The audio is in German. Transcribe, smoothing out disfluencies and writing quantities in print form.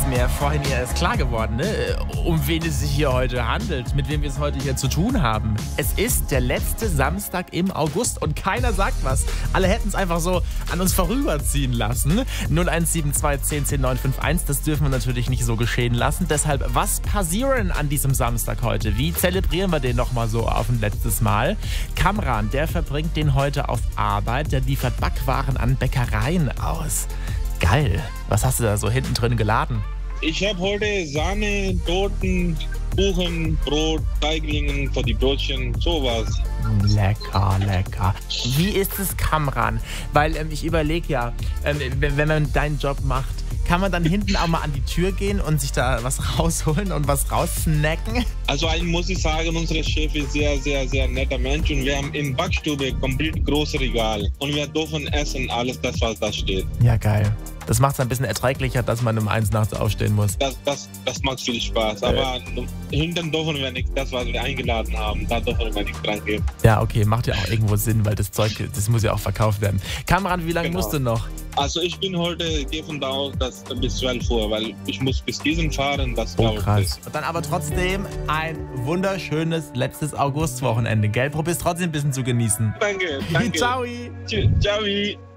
mir vorhin ja erst klar geworden, ne? Um wen es sich hier heute handelt, mit wem wir es heute hier zu tun haben. Es ist der letzte Samstag im August und keiner sagt was. Alle hätten es einfach so an uns vorüberziehen lassen. 0172 10 10 951, das dürfen wir natürlich nicht so geschehen lassen. Deshalb, was passieren an diesem Samstag heute? Wie zelebrieren wir den nochmal so auf ein letztes Mal? Kamran, der verbringt den heute auf Arbeit, der liefert Backwaren an Bäckereien aus. Geil. Was hast du da so hinten drin geladen? Ich habe heute Sahne, Torten, Kuchen, Brot, Teiglingen für die Brötchen, sowas. Lecker, lecker. Wie ist es, Kamran? Weil ich überlege ja, wenn man deinen Job macht, kann man dann hinten auch mal an die Tür gehen und sich da was rausholen und was raussnacken? Also eigentlich muss ich sagen, unser Chef ist sehr, sehr, sehr netter Mensch und wir haben in Backstube komplett großes Regal und wir dürfen essen alles das, was da steht. Ja, geil. Das macht es ein bisschen erträglicher, dass man um 1 nachts aufstehen muss. Das macht viel Spaß, aber hinten dürfen wir nicht, das, was wir eingeladen haben, da dürfen wir nicht dran gehen. Ja, okay, macht ja auch irgendwo Sinn, weil das Zeug, das muss ja auch verkauft werden. Kamran, wie lange musst du noch? Also ich bin heute, gehe von da aus, dass bis 12 Uhr, weil ich muss bis diesen fahren, das dauert. Krass. Und dann aber trotzdem ein wunderschönes letztes Augustwochenende, gell? Probier's trotzdem ein bisschen zu genießen. Danke. Ciao. Ciao.